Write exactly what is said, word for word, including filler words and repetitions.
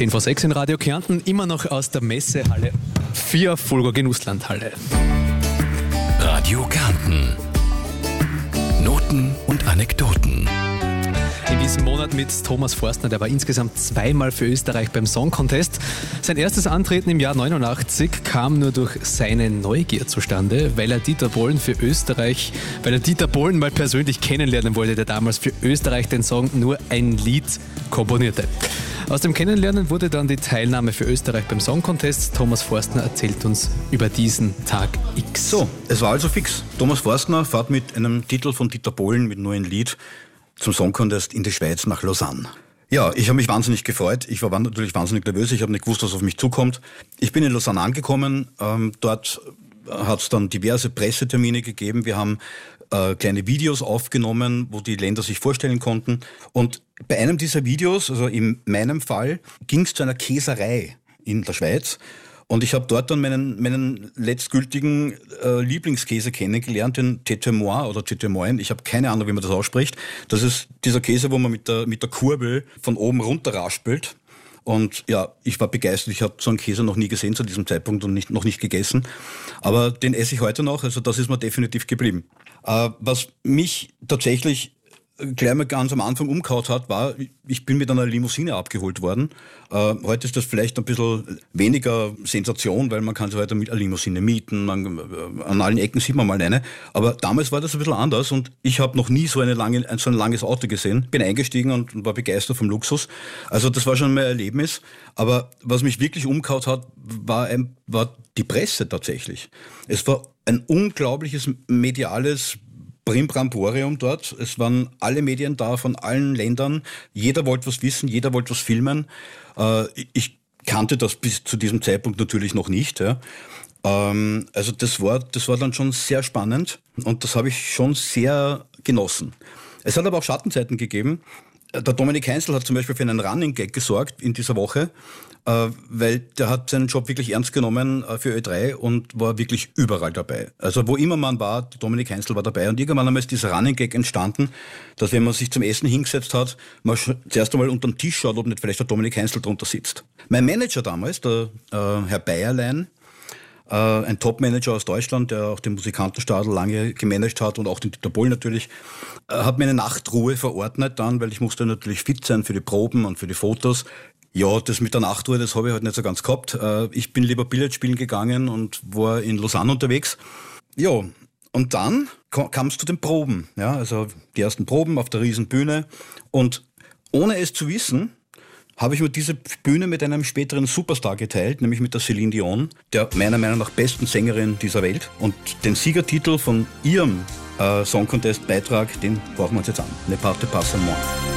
zehn vor sechs in Radio Kärnten, immer noch aus der Messehalle vier, Fulgo Genusslandhalle. Radio Kärnten. Noten und Anekdoten. In diesem Monat mit Thomas Forstner, der war insgesamt zweimal für Österreich beim Song Contest. Sein erstes Antreten im Jahr neunundachtzig kam nur durch seine Neugier zustande, weil er Dieter Bohlen für Österreich, weil er Dieter Bohlen mal persönlich kennenlernen wollte, der damals für Österreich den Song Nur ein Lied komponierte. Aus dem Kennenlernen wurde dann die Teilnahme für Österreich beim Song Contest. Thomas Forstner erzählt uns über diesen Tag X. So, es war also fix. Thomas Forstner fährt mit einem Titel von Dieter Bohlen mit Nur ein Lied zum Song Contest in die Schweiz nach Lausanne. Ja, ich habe mich wahnsinnig gefreut. Ich war natürlich wahnsinnig nervös. Ich habe nicht gewusst, was auf mich zukommt. Ich bin in Lausanne angekommen. Ähm, dort hat es dann diverse Pressetermine gegeben. Wir haben äh, kleine Videos aufgenommen, wo die Länder sich vorstellen konnten. Und bei einem dieser Videos, also in meinem Fall, ging es zu einer Käserei in der Schweiz. Und ich habe dort dann meinen, meinen letztgültigen äh, Lieblingskäse kennengelernt, den Tétémoin oder Tétémoin. Ich habe keine Ahnung, wie man das ausspricht. Das ist dieser Käse, wo man mit der, mit der Kurbel von oben runter raspelt. Und ja, ich war begeistert. Ich habe so einen Käse noch nie gesehen zu diesem Zeitpunkt und nicht, noch nicht gegessen. Aber den esse ich heute noch, also das ist mir definitiv geblieben. Äh, was mich tatsächlich gleich mal ganz am Anfang umgehauen hat, war, ich bin mit einer Limousine abgeholt worden. Äh, heute ist das vielleicht ein bisschen weniger Sensation, weil man kann sich heute mit einer Limousine mieten, man, äh, an allen Ecken sieht man mal eine. Aber damals war das ein bisschen anders und ich habe noch nie so, eine lange, so ein langes Auto gesehen. Bin eingestiegen und war begeistert vom Luxus. Also das war schon mein Erlebnis. Aber was mich wirklich umgehauen hat, war, ein, war die Presse tatsächlich. Es war ein unglaubliches mediales Brimbramborium dort. Es waren alle Medien da von allen Ländern. Jeder wollte was wissen, jeder wollte was filmen. Äh, ich kannte das bis zu diesem Zeitpunkt natürlich noch nicht. Ja. Ähm, also das war, das war dann schon sehr spannend und das habe ich schon sehr genossen. Es hat aber auch Schattenzeiten gegeben. Der Dominik Heinzl hat zum Beispiel für einen Running Gag gesorgt in dieser Woche, äh, weil der hat seinen Job wirklich ernst genommen äh, für Ö drei und war wirklich überall dabei. Also wo immer man war, Dominik Heinzl war dabei und irgendwann einmal ist dieser Running Gag entstanden, dass wenn man sich zum Essen hingesetzt hat, man zuerst einmal unter den Tisch schaut, ob nicht vielleicht der Dominik Heinzl drunter sitzt. Mein Manager damals, der äh, Herr Bayerlein, Uh, ein Top-Manager aus Deutschland, der auch den Musikantenstadel lange gemanagt hat und auch den Dieter Bohlen natürlich, uh, hat mir eine Nachtruhe verordnet dann, weil ich musste natürlich fit sein für die Proben und für die Fotos. Ja, das mit der Nachtruhe, das habe ich halt nicht so ganz gehabt. Uh, ich bin lieber Billard spielen gegangen und war in Lausanne unterwegs. Ja, und dann kam es zu den Proben. Ja, also die ersten Proben auf der Riesenbühne und ohne es zu wissen, habe ich mir diese Bühne mit einem späteren Superstar geteilt, nämlich mit der Celine Dion, der meiner Meinung nach besten Sängerin dieser Welt. Und den Siegertitel von ihrem äh, Song Contest Beitrag, den brauchen wir uns jetzt an. Ne parte pas à moi.